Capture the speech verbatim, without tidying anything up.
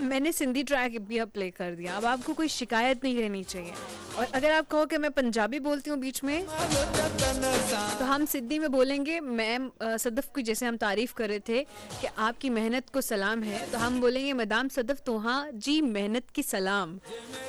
मैंने सिंधी ट्रैक भी अब प्ले कर दिया, अब आपको कोई शिकायत नहीं रहनी चाहिए। और अगर आप कहो कि मैं पंजाबी बोलती हूँ बीच में, तो हम सिंधी में बोलेंगे। मैम अ, सदफ की जैसे हम तारीफ़ कर रहे थे कि आपकी मेहनत को सलाम है, तो हम बोलेंगे मैदाम सदफ तो हाँ जी मेहनत की सलाम।